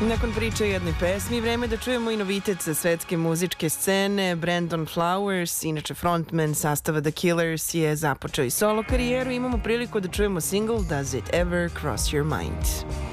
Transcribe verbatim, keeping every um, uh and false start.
Nakon priče o jednoj pesmi, vreme da čujemo i novitet sa svetske muzičke scene. Brandon Flowers, inače frontman sastava The Killers, je započeo i solo karijeru. Imamo priliku da čujemo single Does It Ever Cross Your Mind.